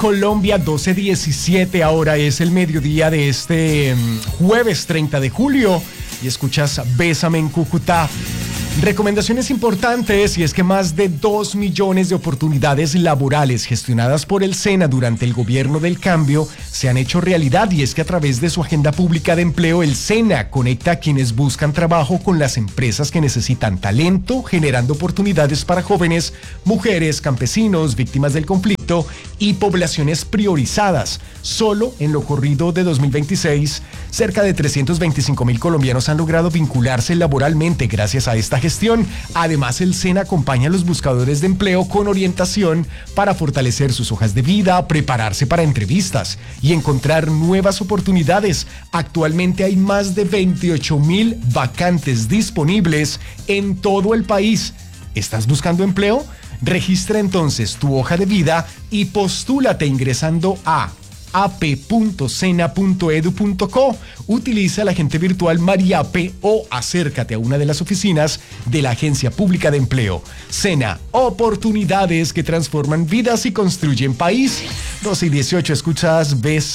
Colombia, 12:17, ahora es el mediodía de este jueves 30 de julio y escuchas Bésame en Cúcuta. Recomendaciones importantes, y es que más de 2 millones de oportunidades laborales gestionadas por el SENA durante el gobierno del cambio se han hecho realidad, y es que a través de su agenda pública de empleo, el SENA conecta a quienes buscan trabajo con las empresas que necesitan talento, generando oportunidades para jóvenes, mujeres, campesinos, víctimas del conflicto y poblaciones priorizadas. Solo en lo corrido de 2026, cerca de 325,000 colombianos han logrado vincularse laboralmente gracias a esta gestión. Además, el SENA acompaña a los buscadores de empleo con orientación para fortalecer sus hojas de vida, prepararse para entrevistas y encontrar nuevas oportunidades. Actualmente hay más de 28,000 vacantes disponibles en todo el país. ¿Estás buscando empleo? Registra entonces tu hoja de vida y postúlate ingresando a ap.sena.edu.co. Utiliza la agente virtual Mariape o acércate a una de las oficinas de la Agencia Pública de Empleo. SENA, oportunidades que transforman vidas y construyen país. 12:18, escuchas